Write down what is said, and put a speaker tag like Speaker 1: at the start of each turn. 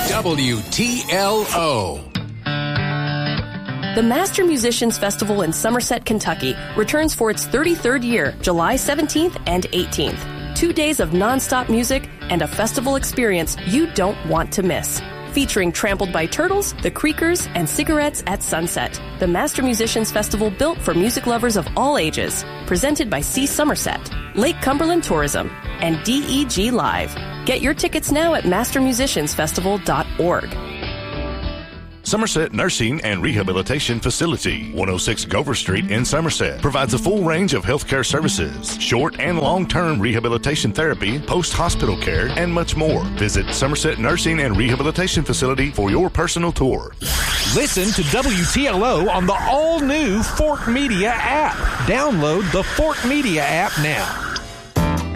Speaker 1: WTLO.
Speaker 2: The Master Musicians Festival in Somerset, Kentucky returns for its 33rd year, July 17th and 18th. 2 days of nonstop music and a festival experience you don't want to miss. Featuring Trampled by Turtles, The Creakers, and Cigarettes at Sunset. The Master Musicians Festival built for music lovers of all ages. Presented by C. Somerset, Lake Cumberland Tourism, and DEG Live. Get your tickets now at mastermusiciansfestival.org.
Speaker 3: Somerset Nursing and Rehabilitation Facility, 106 Gover Street in Somerset, provides a full range of healthcare services, short and long-term rehabilitation therapy, post-hospital care, and much more. Visit Somerset Nursing and Rehabilitation Facility for your personal tour.
Speaker 4: Listen to WTLO on the all-new Fort Media app. Download the Fort Media app now.